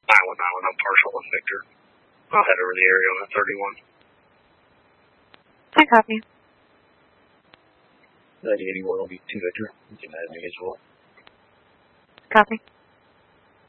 919, I'm partial with Victor. I'll head over the area on the 31. I copy. 9081 will be 2 Victor. You can add me as well. Copy.